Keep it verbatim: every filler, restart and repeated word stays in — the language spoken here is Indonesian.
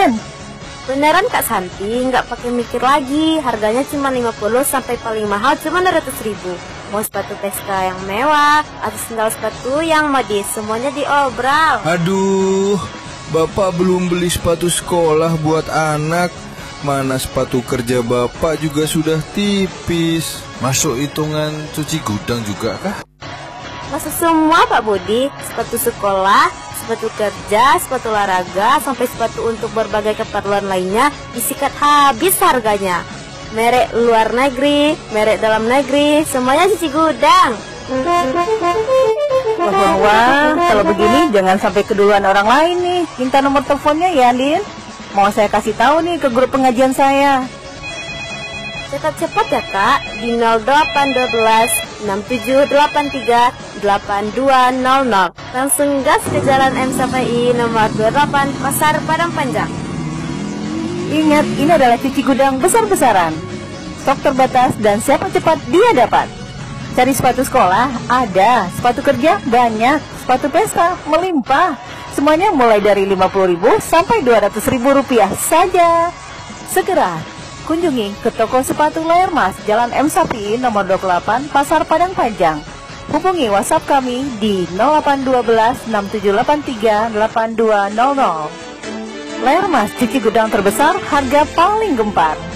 Yalin? Beneran Kak Santi, nggak pakai mikir lagi. Harganya cuma lima puluh sampai paling mahal cuma dua ratus ribu. Mau sepatu Peska yang mewah atau sandal sepatu yang modis, semuanya diobral. Aduh, Bapak belum beli sepatu sekolah buat anak. Mana sepatu kerja Bapak juga sudah tipis. Masuk hitungan cuci gudang juga kah? Masuk semua Pak Budi, sepatu sekolah, sepatu kerja, sepatu olahraga, sampai sepatu untuk berbagai keperluan lainnya disikat habis harganya. Merek luar negeri, merek dalam negeri, semuanya cuci gudang. Wah, wah, wah, kalau begini jangan sampai keduluan orang lain nih. Minta nomor teleponnya ya, Lin. Mau saya kasih tahu nih ke grup pengajian saya. Cepat-cepat ya Kak, di nol delapan satu dua enam tujuh delapan tiga delapan dua nol nol. Langsung gas ke Jalan M Sapai nomor dua puluh delapan, Pasar Padang Panjang. Ingat, ini adalah cuci gudang besar-besaran. Stok terbatas dan siapa cepat dia dapat. Cari sepatu sekolah, ada. Sepatu kerja, banyak. Sepatu pesta, melimpah. Semuanya mulai dari lima puluh ribu sampai dua ratus ribu rupiah saja. Segera kunjungi ke toko sepatu Layar Mas, Jalan M Sapi nomor dua puluh delapan, Pasar Padang Panjang. Hubungi WhatsApp kami di nol delapan satu dua enam tujuh delapan tiga delapan dua nol nol. Layar Mas, cuci gudang terbesar, harga paling gempar.